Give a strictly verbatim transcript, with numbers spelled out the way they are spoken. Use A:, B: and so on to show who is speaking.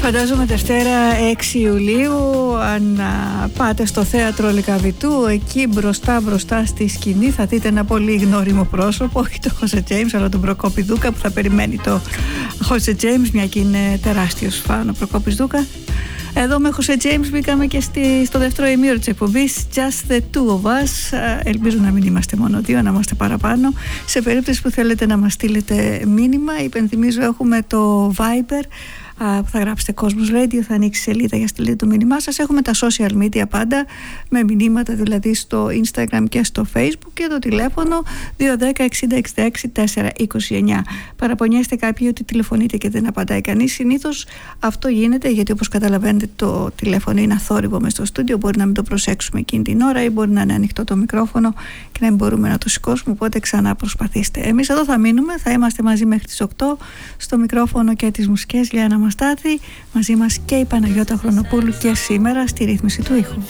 A: Φαντάζομαι Δευτέρα έξι Ιουλίου, αν α, πάτε στο θέατρο Λυκαβητού, εκεί μπροστά μπροστά στη σκηνή θα δείτε ένα πολύ γνώριμο πρόσωπο, όχι το Χόσε Τζέιμς αλλά τον Προκόπη Δούκα, που θα περιμένει το Χόσε Τζέιμς, μια και είναι τεράστιος φαν ο Προκόπης Δούκα. Εδώ με Χόσε Τζέιμς μπήκαμε και στη, στο δεύτερο ημίωρο της εκπομπής Just the two of us. Ελπίζω να μην είμαστε μόνο δύο, να είμαστε παραπάνω. Σε περίπτωση που θέλετε να μας στείλετε μήνυμα, υπενθυμίζω έχουμε το Viber που θα γράψετε Cosmos Radio, θα ανοίξει σελίδα για στείλετε το μήνυμά σας. Έχουμε τα social media πάντα με μηνύματα, δηλαδή στο Instagram και στο Facebook, και το τηλέφωνο δύο ένα μηδέν εξήντα εξήντα έξι τετρακόσια είκοσι εννιά. Παραπονιέστε κάποιοι ότι τηλεφωνείτε και δεν απαντάει κανείς. Συνήθως αυτό γίνεται γιατί, όπως καταλαβαίνετε, το τηλέφωνο είναι αθόρυβο μες στο στούντιο, μπορεί να μην το προσέξουμε εκείνη την ώρα ή μπορεί να είναι ανοιχτό το μικρόφωνο και να μην μπορούμε να το σηκώσουμε, οπότε ξανά προσπαθήστε. Εμείς εδώ θα μείνουμε, θα είμαστε μαζί μέχρι τις οκτώ στο μικρόφωνο και τις μουσικές για να μας στάθει. Μαζί μας και η Παναγιώτα Χρονοπούλου και σήμερα στη ρύθμιση του ήχου.